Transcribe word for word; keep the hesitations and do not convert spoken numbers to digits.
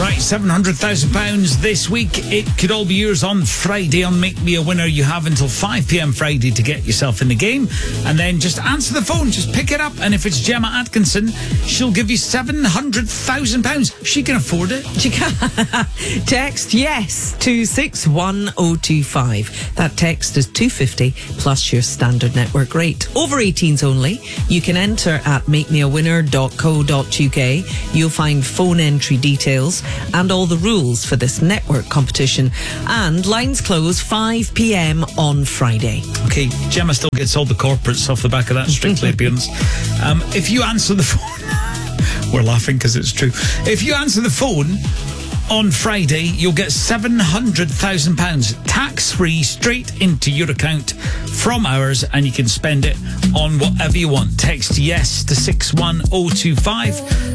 Right, seven hundred thousand pounds this week. It could all be yours on Friday on Make Me a Winner. You have until five p.m. Friday to get yourself in the game. And then just answer the phone. Just pick it up. And if it's Gemma Atkinson, she'll give you seven hundred thousand pounds. She can afford it. She can. Text yes to six one oh two five. That text is two fifty plus your standard network rate. Over eighteens only. You can enter at make me a winner dot co dot uk. You'll find phone entry details and all the rules for this network competition. And lines close five p.m. on Friday. Okay, Gemma still gets all the corporates off the back of that Strictly appearance. Um, if you answer the phone, we're laughing because it's true. If you answer the phone on Friday, you'll get seven hundred thousand pounds tax-free straight into your account from ours, and you can spend it on whatever you want. Text yes to six one oh two five.